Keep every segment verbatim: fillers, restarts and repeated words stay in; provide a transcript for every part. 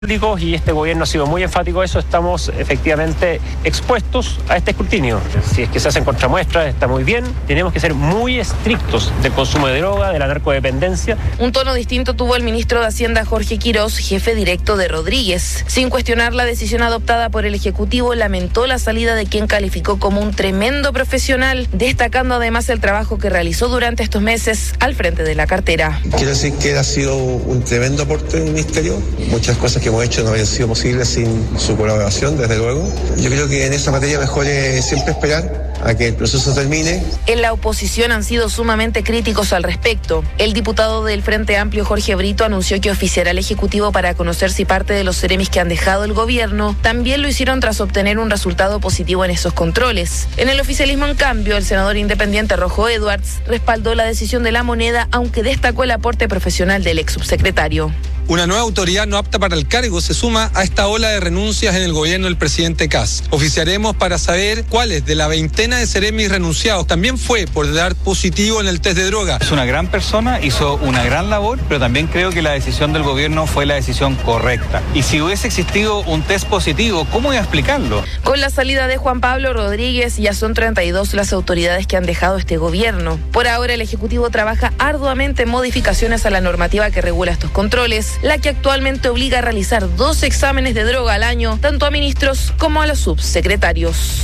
Y este gobierno ha sido muy enfático a eso, estamos efectivamente expuestos a este escrutinio. Si es que se hacen contramuestras, está muy bien. Tenemos que ser muy estrictos del consumo de droga, de la narcodependencia. Un tono distinto tuvo el ministro de Hacienda, Jorge Quirós, jefe directo de Rodríguez. Sin cuestionar la decisión adoptada por el Ejecutivo, lamentó la salida de quien calificó como un tremendo profesional, destacando además el trabajo que realizó durante estos meses al frente de la cartera. Quiero decir que ha sido un tremendo aporte del ministerio. Muchas cosas que hemos hecho no habían sido posibles sin su colaboración, desde luego. Yo creo que en esa materia mejor es siempre esperar a que el proceso termine. En la oposición han sido sumamente críticos al respecto. El diputado del Frente Amplio, Jorge Brito, anunció que oficiará al Ejecutivo para conocer si parte de los seremis que han dejado el gobierno también lo hicieron tras obtener un resultado positivo en esos controles. En el oficialismo, en cambio, el senador independiente Rojo Edwards respaldó la decisión de la Moneda, aunque destacó el aporte profesional del ex subsecretario. Una nueva autoridad no apta para el cargo se suma a esta ola de renuncias en el gobierno del presidente Kast. Oficiaremos para saber cuáles de la veintena de seremis renunciados también fue por dar positivo en el test de droga. Es una gran persona, hizo una gran labor, pero también creo que la decisión del gobierno fue la decisión correcta. Y si hubiese existido un test positivo, ¿cómo iba a explicarlo? Con la salida de Juan Pablo Rodríguez, ya son treinta y dos las autoridades que han dejado este gobierno. Por ahora, el Ejecutivo trabaja arduamente en modificaciones a la normativa que regula estos controles, la que actualmente obliga a realizar dos exámenes de droga al año, tanto a ministros como a los subsecretarios.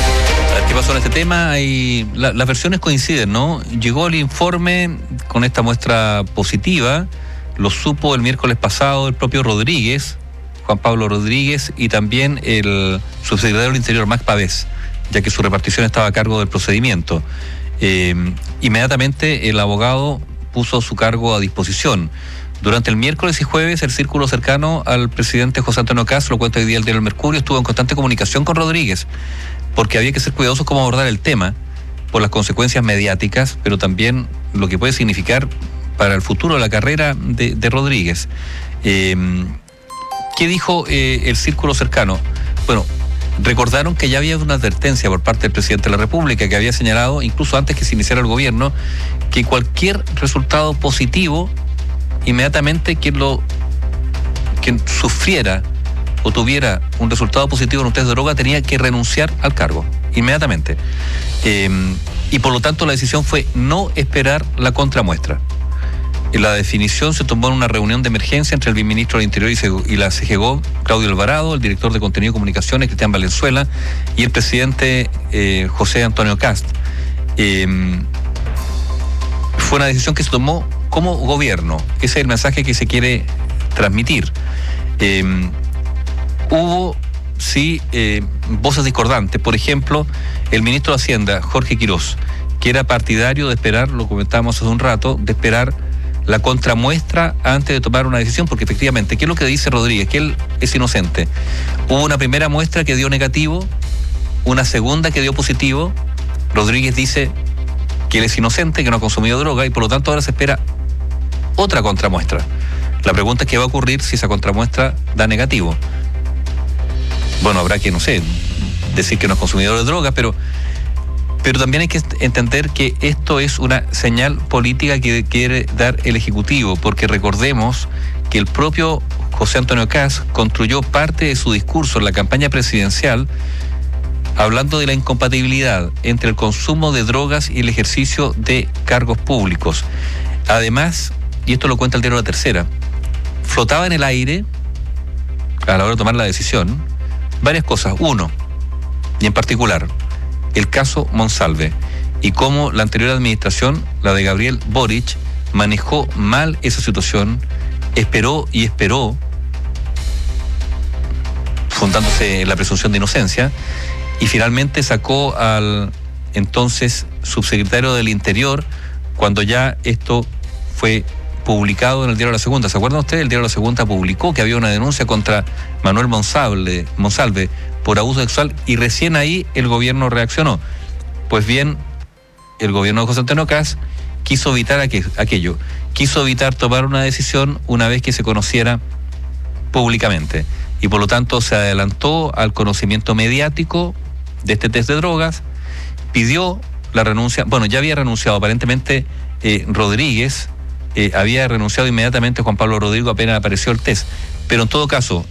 A ver qué pasó en este tema. Y la, las versiones coinciden, ¿no? Llegó el informe con esta muestra positiva, lo supo el miércoles pasado el propio Rodríguez, Juan Pablo Rodríguez, y también el subsecretario del Interior, Max Pavés, ya que su repartición estaba a cargo del procedimiento. Eh, inmediatamente el abogado puso su cargo a disposición. Durante el miércoles y jueves, el círculo cercano al presidente José Antonio Kast, lo cuenta hoy día el diario El Mercurio, estuvo en constante comunicación con Rodríguez, porque había que ser cuidadosos cómo abordar el tema, por las consecuencias mediáticas, pero también lo que puede significar para el futuro de la carrera de, de Rodríguez. Eh, ¿Qué dijo eh, el círculo cercano? Bueno, recordaron que ya había una advertencia por parte del presidente de la República, que había señalado, incluso antes que se iniciara el gobierno, que cualquier resultado positivo, inmediatamente quien lo quien sufriera o tuviera un resultado positivo en un test de droga tenía que renunciar al cargo inmediatamente. Eh, y por lo tanto la decisión fue no esperar la contramuestra. La definición se tomó en una reunión de emergencia entre el viceministro del Interior y la C G G O, Claudio Alvarado, el director de Contenido y Comunicaciones, Cristian Valenzuela, y el presidente eh, José Antonio Kast. Eh, fue una decisión que se tomó como gobierno. Ese es el mensaje que se quiere transmitir. Eh, hubo, sí, eh, voces discordantes. Por ejemplo, el ministro de Hacienda, Jorge Quirós, que era partidario de esperar, lo comentábamos hace un rato, de esperar la contramuestra antes de tomar una decisión, porque efectivamente, ¿qué es lo que dice Rodríguez? Que él es inocente. Hubo una primera muestra que dio negativo, una segunda que dio positivo. Rodríguez dice que él es inocente, que no ha consumido droga, y por lo tanto ahora se espera otra contramuestra. La pregunta es qué va a ocurrir si esa contramuestra da negativo. Bueno, habrá que, no sé, decir que no es consumidor de drogas, pero, pero también hay que entender que esto es una señal política que quiere dar el Ejecutivo, porque recordemos que el propio José Antonio Kast construyó parte de su discurso en la campaña presidencial hablando de la incompatibilidad entre el consumo de drogas y el ejercicio de cargos públicos. Además, y esto lo cuenta el diario La Tercera, flotaba en el aire, a la hora de tomar la decisión, varias cosas. Uno, y en particular, el caso Monsalve, y cómo la anterior administración, la de Gabriel Boric, manejó mal esa situación, esperó y esperó, fundándose en la presunción de inocencia, y finalmente sacó al entonces subsecretario del Interior cuando ya esto fue publicado en el diario La Segunda. ¿Se acuerdan ustedes? El diario La Segunda publicó que había una denuncia contra Manuel Monsalve, Monsalve por abuso sexual, y recién ahí el gobierno reaccionó. Pues bien, el gobierno de José Antonio Kast quiso evitar aquello, quiso evitar tomar una decisión una vez que se conociera públicamente, y por lo tanto se adelantó al conocimiento mediático de este test de drogas, pidió la renuncia, bueno, ya había renunciado aparentemente eh, Rodríguez, eh, había renunciado inmediatamente Juan Pablo Rodrigo apenas apareció el test, Pero en todo caso,